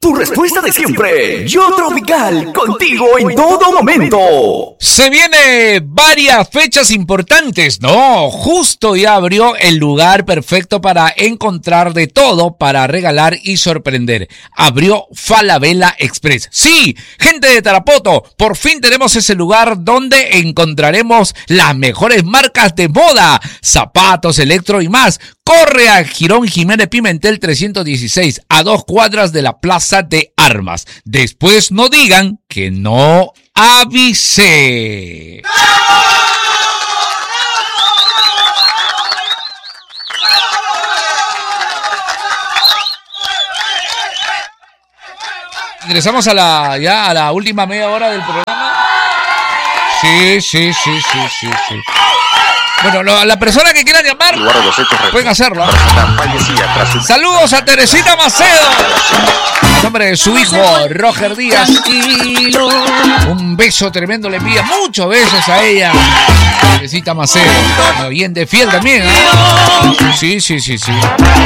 Tu respuesta de siempre. Yo Tropical, contigo en todo momento. Se viene varias fechas importantes, ¿no? Justo ya abrió el lugar perfecto para encontrar de todo, para regalar y sorprender. Abrió Falabella Express. Sí, gente de Tarapoto, por fin tenemos ese lugar donde encontraremos las mejores marcas de moda, zapatos, electro y más. Corre a Girón Jiménez Pimentel 316, a 2 cuadras de la Plaza de Armas. Después no digan que no avisé. Ingresamos a la última media hora del programa. Sí. Bueno, la persona que quiera llamar pueden hacerlo. Saludos a Teresita Macedo, en nombre de su hijo Roger Díaz. Un beso tremendo le envía, muchos besos a ella, Teresita Macedo. Bien de fiel también, ¿eh? Sí.